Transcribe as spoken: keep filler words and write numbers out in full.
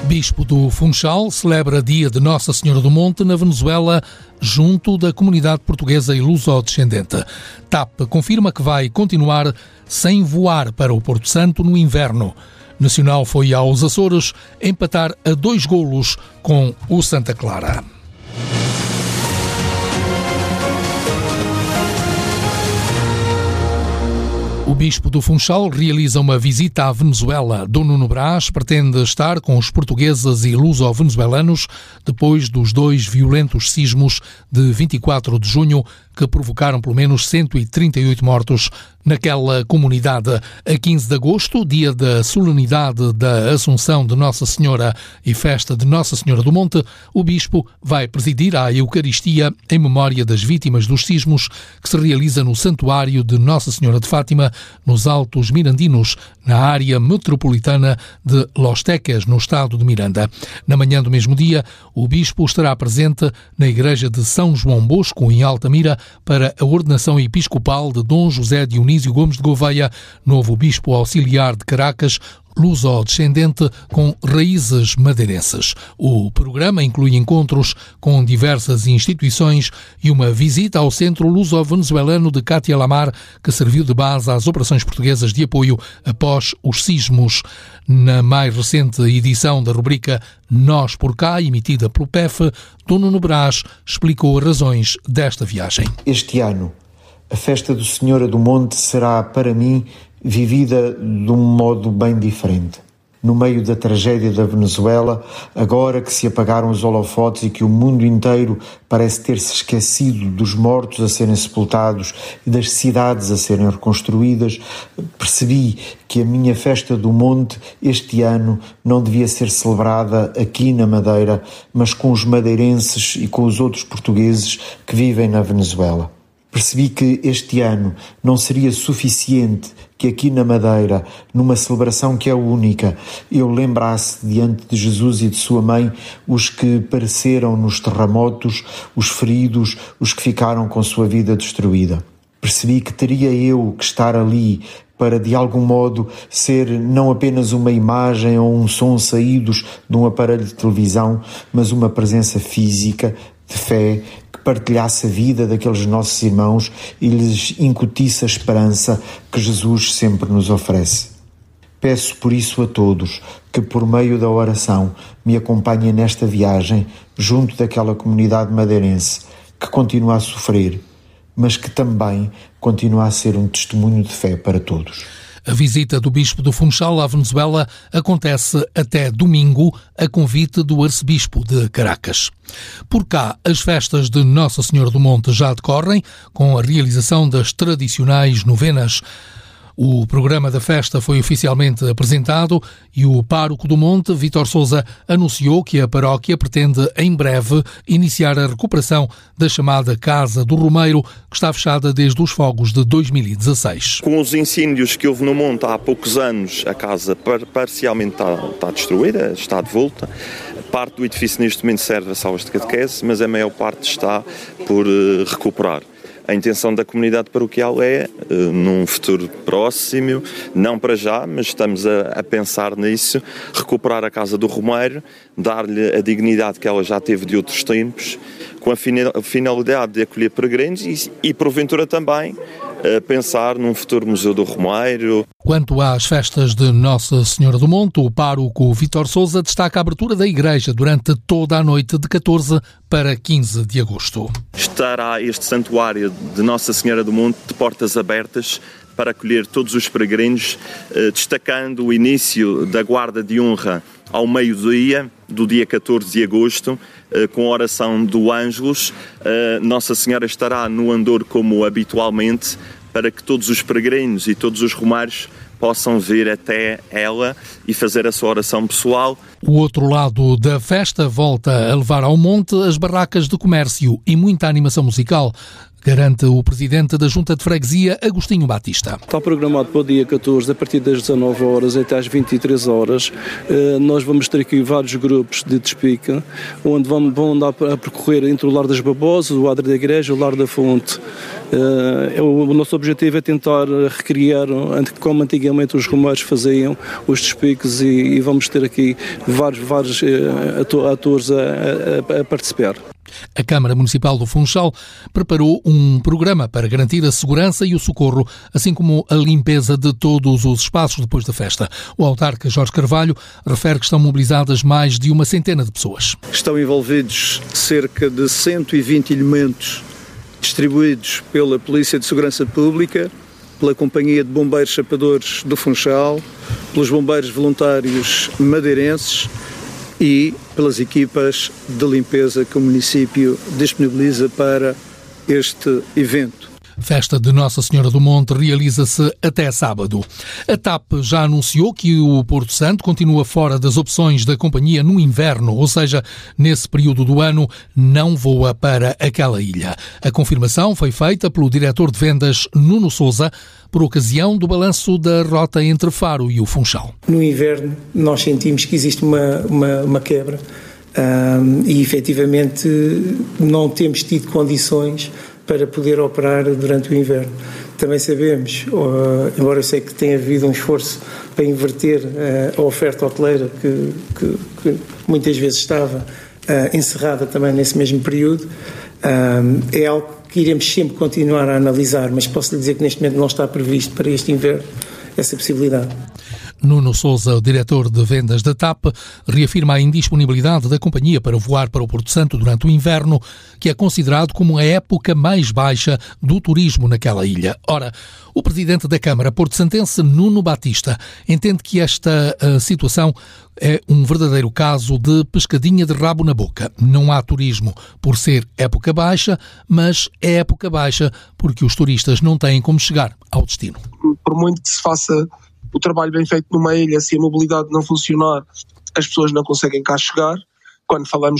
Bispo do Funchal celebra Dia de Nossa Senhora do Monte na Venezuela, junto da comunidade portuguesa e luso-descendente. T A P confirma que vai continuar sem voar para o Porto Santo no inverno. Nacional foi aos Açores empatar a dois golos com o Santa Clara. O Bispo do Funchal realiza uma visita à Venezuela. Dom Nuno Brás pretende estar com os portugueses e luso-venezuelanos depois dos dois violentos sismos de vinte e quatro de junho que provocaram pelo menos cento e trinta e oito mortos naquela comunidade. A quinze de agosto, dia da solenidade da Assunção de Nossa Senhora e festa de Nossa Senhora do Monte, o Bispo vai presidir a Eucaristia em memória das vítimas dos sismos que se realiza no Santuário de Nossa Senhora de Fátima, nos Altos Mirandinos, na área metropolitana de Los Teques, no estado de Miranda. Na manhã do mesmo dia, o Bispo estará presente na Igreja de São João Bosco, em Altamira, para a ordenação episcopal de Dom José Dionísio Gomes de Gouveia, novo Bispo Auxiliar de Caracas, luso-descendente com raízes madeirenses. O programa inclui encontros com diversas instituições e uma visita ao Centro Luso-Venezuelano de Cátia Lamar, que serviu de base às operações portuguesas de apoio após os sismos. Na mais recente edição da rubrica Nós por Cá, emitida pelo P E F, Dom Nuno Brás explicou as razões desta viagem. Este ano, a festa do Senhora do Monte será, para mim, vivida de um modo bem diferente. No meio da tragédia da Venezuela, agora que se apagaram os holofotes e que o mundo inteiro parece ter-se esquecido dos mortos a serem sepultados e das cidades a serem reconstruídas, percebi que a minha festa do Monte este ano não devia ser celebrada aqui na Madeira, mas com os madeirenses e com os outros portugueses que vivem na Venezuela. Percebi que este ano não seria suficiente que aqui na Madeira, numa celebração que é única, eu lembrasse diante de Jesus e de sua mãe os que pereceram nos terremotos, os feridos, os que ficaram com sua vida destruída. Percebi que teria eu que estar ali para, de algum modo, ser não apenas uma imagem ou um som saídos de um aparelho de televisão, mas uma presença física, de fé, que partilhasse a vida daqueles nossos irmãos e lhes incutisse a esperança que Jesus sempre nos oferece. Peço por isso a todos que, por meio da oração, me acompanhem nesta viagem junto daquela comunidade madeirense que continua a sofrer, mas que também continua a ser um testemunho de fé para todos. A visita do Bispo do Funchal à Venezuela acontece até domingo, a convite do Arcebispo de Caracas. Por cá, as festas de Nossa Senhora do Monte já decorrem, com a realização das tradicionais novenas. O programa da festa foi oficialmente apresentado e o pároco do Monte, Vítor Sousa, anunciou que a paróquia pretende, em breve, iniciar a recuperação da chamada Casa do Romeiro, que está fechada desde os fogos de dois mil e dezasseis. Com os incêndios que houve no Monte há poucos anos, a casa parcialmente está, está destruída, está de volta. Parte do edifício neste momento serve a salas de catequese, mas a maior parte está por uh, recuperar. A intenção da comunidade paroquial é, num futuro próximo, não para já, mas estamos a, a pensar nisso, recuperar a Casa do Romeiro, dar-lhe a dignidade que ela já teve de outros tempos, com a finalidade de acolher peregrinos e, e porventura também, a pensar num futuro Museu do Romeiro. Quanto às festas de Nossa Senhora do Monte, o pároco Vítor Sousa destaca a abertura da igreja durante toda a noite de catorze para quinze de agosto. Estará este santuário de Nossa Senhora do Monte de portas abertas para acolher todos os peregrinos, destacando o início da guarda de honra ao meio-dia, do dia catorze de agosto, com a oração do Ângelus. Nossa Senhora estará no andor como habitualmente, para que todos os peregrinos e todos os romários possam vir até ela e fazer a sua oração pessoal. O outro lado da festa volta a levar ao monte as barracas de comércio e muita animação musical, garante o presidente da Junta de Freguesia, Agostinho Batista. Está programado para o dia catorze, a partir das dezanove horas até às vinte e três horas. Nós vamos ter aqui vários grupos de despique, onde vão, vão andar a percorrer entre o Lar das Babosas, o Adro da Igreja e o Lar da Fonte. O nosso objetivo é tentar recriar como antigamente os romeiros faziam os despiques, e, e vamos ter aqui vários, vários atores a, a, a participar. A Câmara Municipal do Funchal preparou um programa para garantir a segurança e o socorro, assim como a limpeza de todos os espaços depois da festa. O autarca Jorge Carvalho refere que estão mobilizadas mais de uma centena de pessoas. Estão envolvidos cerca de cento e vinte elementos distribuídos pela Polícia de Segurança Pública, pela Companhia de Bombeiros Chapadores do Funchal, pelos bombeiros voluntários madeirenses e pelas equipas de limpeza que o município disponibiliza para este evento. Festa de Nossa Senhora do Monte realiza-se até sábado. A TAP já anunciou que o Porto Santo continua fora das opções da companhia no inverno, ou seja, nesse período do ano não voa para aquela ilha. A confirmação foi feita pelo diretor de vendas Nuno Sousa por ocasião do balanço da rota entre Faro e o Funchal. No inverno nós sentimos que existe uma, uma, uma quebra um, e efetivamente não temos tido condições para poder operar durante o inverno. Também sabemos, uh, embora eu sei que tenha havido um esforço para inverter uh, a oferta hoteleira que, que, que muitas vezes estava uh, encerrada também nesse mesmo período, uh, é algo que iremos sempre continuar a analisar, mas posso lhe dizer que neste momento não está previsto para este inverno essa possibilidade. Nuno Sousa, o diretor de vendas da TAP, reafirma a indisponibilidade da companhia para voar para o Porto Santo durante o inverno, que é considerado como a época mais baixa do turismo naquela ilha. Ora, o presidente da Câmara porto-santense, Nuno Batista, entende que esta uh, situação é um verdadeiro caso de pescadinha de rabo na boca. Não há turismo por ser época baixa, mas é época baixa porque os turistas não têm como chegar ao destino. Por muito que se faça o trabalho bem feito numa ilha, se a mobilidade não funcionar, as pessoas não conseguem cá chegar. Quando falamos